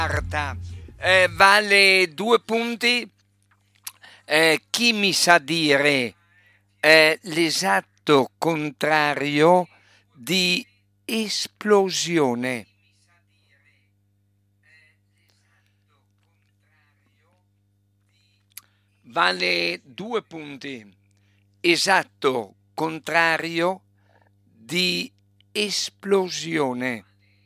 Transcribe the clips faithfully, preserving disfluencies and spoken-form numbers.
Marta, eh, vale due punti. Eh, chi mi sa dire eh, l'esatto contrario di esplosione? Vale due punti. Esatto contrario di esplosione.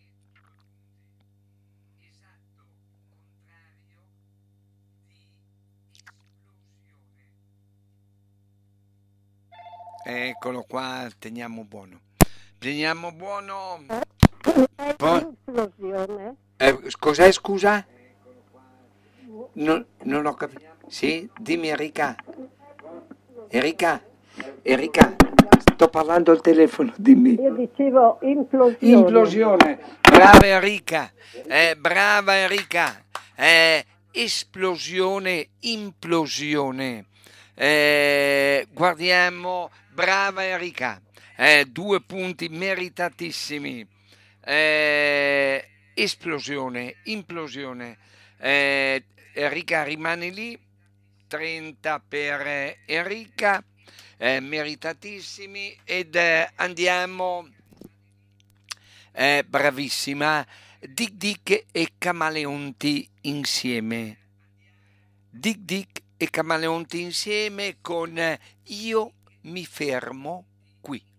Eccolo qua, teniamo buono. Teniamo buono. Po- Esplosione. eh, cos'è, scusa? Non, non ho capito. Sì, dimmi Enrica. Enrica, Enrica, sto parlando al telefono, dimmi. Io dicevo implosione. Implosione. Brava Enrica. Eh, brava Enrica. Eh, esplosione, implosione. Eh, guardiamo, brava Enrica. Eh, due punti meritatissimi. Eh, esplosione, implosione. Eh, Enrica rimane lì. trenta per eh, Enrica. Eh, meritatissimi ed eh, andiamo eh, bravissima. Dick Dick e Camaleonti insieme. Dick Dick e Camaleonti insieme con eh, Io mi fermo qui.